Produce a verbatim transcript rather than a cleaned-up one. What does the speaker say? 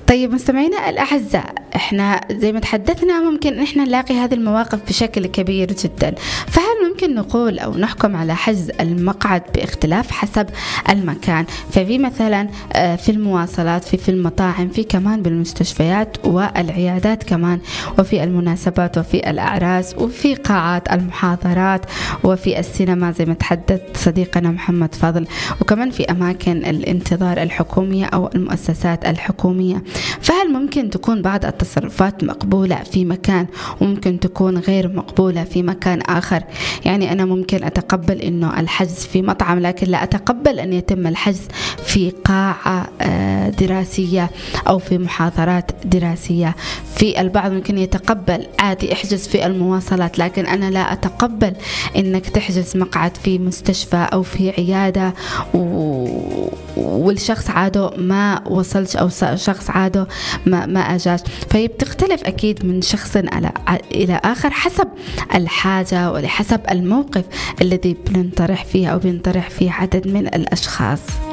طيب مستمعينا الأعزاء، احنا زي ما تحدثنا ممكن احنا نلاقي هذه المواقف بشكل كبير جدا، فهل ممكن نقول أو نحكم على حجز المقعد باختلاف حسب المكان؟ ففي مثلا في المواصلات، في في المطاعم، في كمان بالمستشفيات والعيادات كمان، وفي المناسبات وفي الأعراس وفي قاعات المحاضرات وفي السينما زي ما تحدث صديقنا محمد فاضل، وكمان في أماكن الانتظار الحكومية أو المؤسسات الحكومية. فهل ممكن تكون بعض التصرفات مقبولة في مكان وممكن تكون غير مقبولة في مكان آخر؟ يعني أنا ممكن أتقبل إنه الحجز في مطعم، لكن لا أتقبل أن يتم الحجز في قاعة دراسية أو في محاضرات دراسية. في البعض ممكن يتقبل عادي احجز في المواصلات، لكن أنا لا أتقبل إنك تحجز مقعد في مستشفى أو في عيادة و... والشخص عاده ما وصلش أو شخص عاده ما, ما أجاش. فهي بتختلف أكيد من شخص إلى آخر حسب الحاجة ولحسب الموقف الذي بننطرح فيه أو بنطرح فيه عدد من الأشخاص.